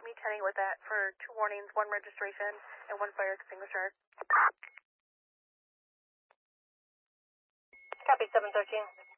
me 10 with that for 2 warnings, 1 registration, and 1 fire extinguisher. Copy 713.